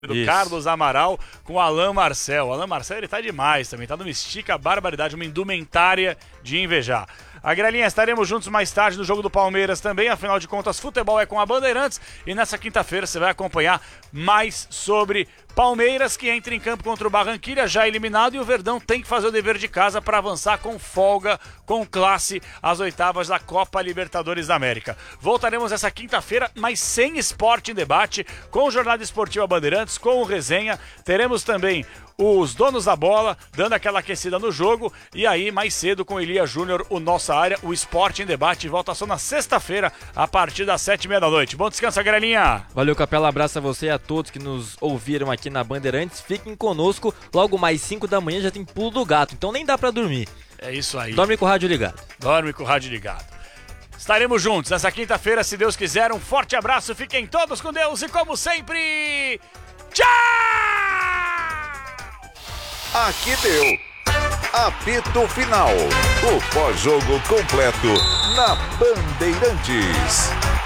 do Carlos Amaral com o Alan Marcel. O Alan Marcel, ele tá demais também, tá numa estica barbaridade, uma indumentária de invejar. A Grelinha, estaremos juntos mais tarde no jogo do Palmeiras também, afinal de contas, futebol é com a Bandeirantes, e nessa quinta-feira você vai acompanhar mais sobre Palmeiras, que entra em campo contra o Barranquilla, já eliminado, e o Verdão tem que fazer o dever de casa para avançar com folga, com classe, às oitavas da Copa Libertadores da América. Voltaremos essa quinta-feira, mas sem Esporte em Debate, com Jornada Esportiva Bandeirantes, com o Resenha, teremos também os donos da bola, dando aquela aquecida no jogo, e aí mais cedo com Elia Júnior, o Nossa Área, o Esporte em Debate, volta só na sexta-feira, a partir das 7h30 da noite. Bom descanso, Grelinha! Valeu, Capela, abraço a você e a todos que nos ouviram aqui na Bandeirantes, fiquem conosco, logo mais 5 da manhã já tem Pulo do Gato, então nem dá pra dormir. É isso aí. Dorme com o rádio ligado. Dorme com o rádio ligado. Estaremos juntos nessa quinta-feira, se Deus quiser, um forte abraço, fiquem todos com Deus e como sempre, tchau! Aqui deu. Apito Final. O pós-jogo completo na Bandeirantes.